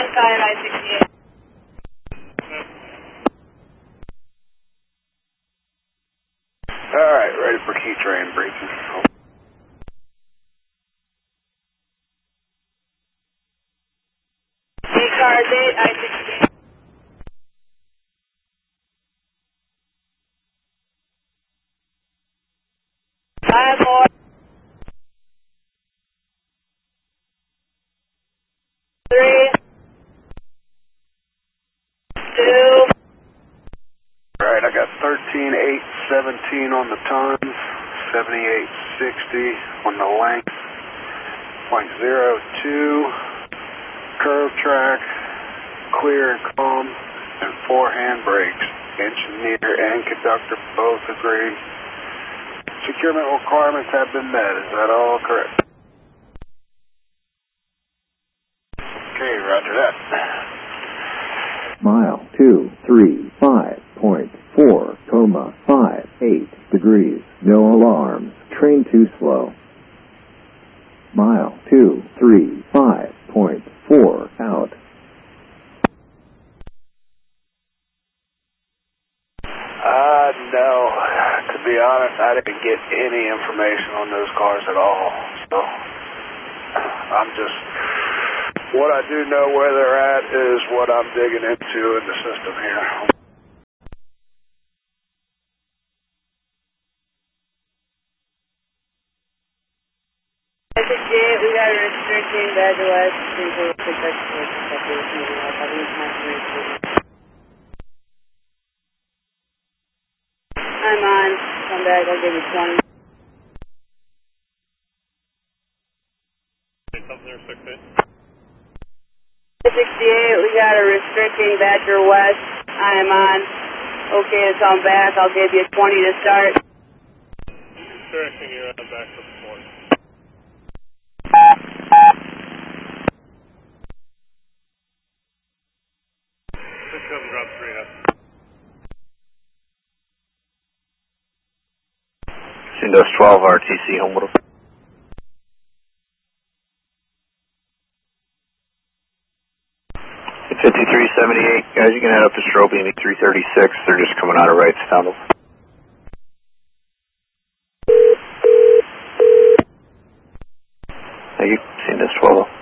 Tired I-68. Alright, ready for key train breaking. Cars 8 I-68. I have more. 3, 2. Alright, I got 13.817 on the tons, 78.60 on the length, .02, curve track, clear and calm, and 4 handbrakes. Engineer and conductor both agree. Securement requirements have been met. Is that all correct? Okay, roger that. Mile 235.4,58 degrees. No alarms. Train too slow. Mile 235.4 out. No. To be honest, I didn't get any information on those cars at all. So, I'm just... What I do know where they're at is what I'm digging into in the system here. I-68, we got a restricting badge west. I'm on. Come back, I'll give you 20. Something 68, we got a restricting Badger West. I am on. Okay to come back. I'll give you 20 to start. Restricting you back to the port. Drop 3 up. Windows 12 RTC Homewood. 5378, guys, you can head up to Strobe, 336. They're just coming out of right Stumble. Thank you. Windows 12.